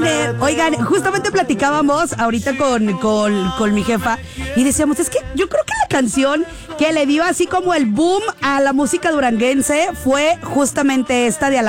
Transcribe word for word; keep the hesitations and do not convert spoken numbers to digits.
creer. Oigan, justamente platicábamos ahorita con, con, con mi jefa y decíamos, es que yo creo que la canción que le dio así como el boom a la música duranguense fue justamente esta de